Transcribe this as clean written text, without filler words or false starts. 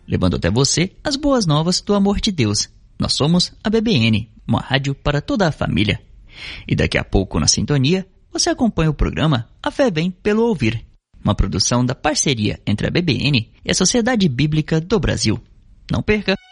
levando até você as boas novas do amor de Deus. Nós somos a BBN, uma rádio para toda a família. E daqui a pouco, na sintonia, você acompanha o programa A Fé Vem pelo Ouvir, uma produção da parceria entre a BBN e a Sociedade Bíblica do Brasil. Não perca!